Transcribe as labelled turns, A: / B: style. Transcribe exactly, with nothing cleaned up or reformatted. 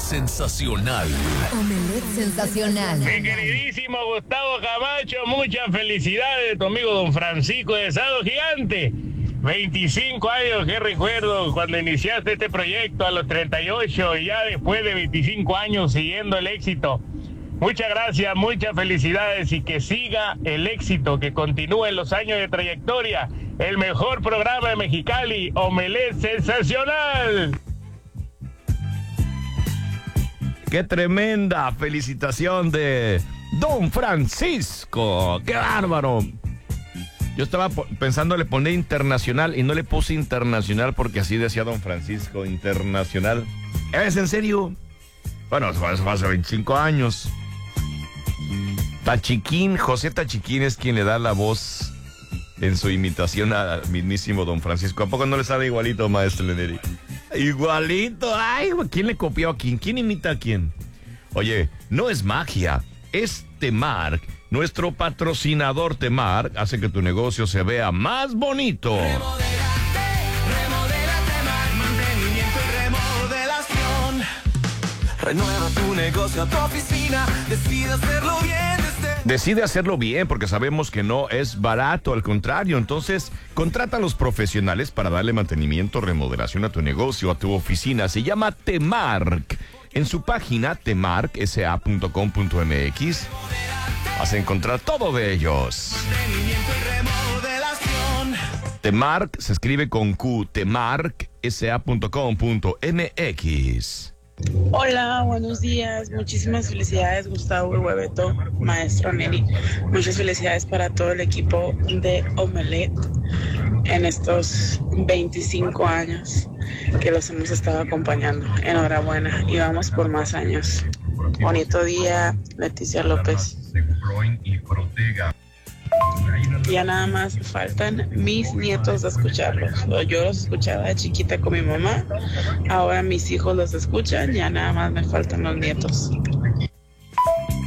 A: sensacional.
B: Omelette sensacional.
C: Mi queridísimo Gustavo Camacho, muchas felicidades de tu amigo don Francisco de Sado Gigante. veinticinco años, que recuerdo cuando iniciaste este proyecto a los treinta y ocho y ya después de veinticinco años siguiendo el éxito. Muchas gracias, muchas felicidades y que siga el éxito, que continúen los años de trayectoria. El mejor programa de Mexicali, Omelette Sensacional.
D: ¡Qué tremenda felicitación de don Francisco! ¡Qué bárbaro! Yo estaba pensándole poner internacional y no le puse internacional porque así decía don Francisco, internacional. ¿Es en serio? Bueno, eso fue hace veinticinco años. Tachiquín, José Tachiquín es quien le da la voz en su imitación al mismísimo don Francisco. ¿A poco no le sale igualito, maestro Leneri? Igualito. Ay, ¿quién le copió a quién? ¿Quién imita a quién? Oye, no es magia, es Temark. Nuestro patrocinador Temark hace que tu negocio se vea más bonito.
E: Remodélate, remodélate, Temark, mantenimiento y remodelación. Renueva tu negocio, tu oficina, decide hacerlo bien desde...
D: Decide hacerlo bien porque sabemos que no es barato, al contrario. Entonces, contrata a los profesionales para darle mantenimiento, remodelación a tu negocio, a tu oficina. Se llama Temark. En su página temark s a punto com punto m x vas a encontrar todo de ellos.
E: Mantenimiento y remodelación.
D: Temark se escribe con Q, temark s a punto com punto m x.
F: Hola, buenos días. Muchísimas felicidades, Gustavo y Hueveto, maestro Nelly. Muchas felicidades para todo el equipo de Omelette en estos veinticinco años que los hemos estado acompañando. Enhorabuena y vamos por más años. Bonito día, Leticia López. Ya nada más faltan mis nietos de escucharlos. Yo los escuchaba de chiquita con mi mamá, ahora mis hijos los escuchan, ya nada más me faltan los nietos.